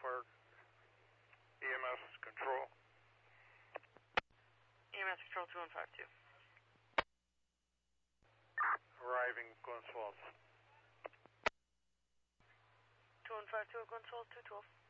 for EMS control. EMS control 2152. Arriving Glens Falls. 2152 Glens Falls 212.